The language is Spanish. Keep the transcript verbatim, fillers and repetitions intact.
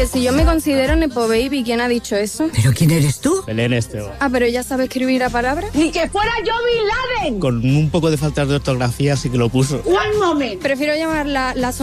Que si yo me considero Nepo Baby, ¿quién ha dicho eso? ¿Pero quién eres tú? Belén Esteban. Ah, pero ella sabe escribir a palabras. Ni que fuera yo Bin Laden. Con un poco de falta de ortografía sí que lo puso. One moment. Prefiero llamar la, la